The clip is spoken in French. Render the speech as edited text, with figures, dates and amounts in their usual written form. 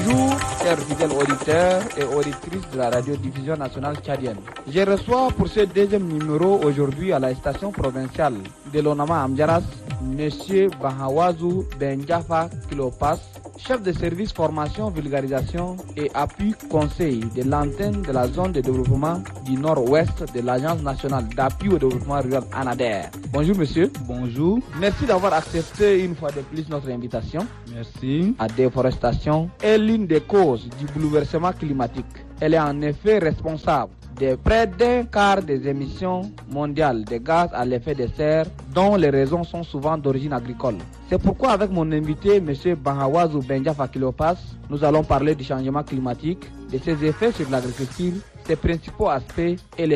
Bonjour, chers fidèles auditeurs et auditrices de la radiodiffusion nationale tchadienne. Je reçois pour ce deuxième numéro aujourd'hui à la station provinciale de l'Onama Amdiaras, Monsieur Bahawazou Benjafa Kilopas, chef de service formation, vulgarisation et appui conseil de l'antenne de la zone de développement du nord-ouest de l'Agence nationale d'appui au développement rural ANADER. Bonjour monsieur. Bonjour. Merci d'avoir accepté une fois de plus notre invitation. Merci. La déforestation est l'une des causes du bouleversement climatique. Elle est en effet responsable de près d'un quart des émissions mondiales de gaz à l'effet de serre, dont les raisons sont souvent d'origine agricole. C'est pourquoi avec mon invité, M. Bahawazou Benjafa Kilopas, nous allons parler du changement climatique, de ses effets sur l'agriculture, ses principaux aspects et les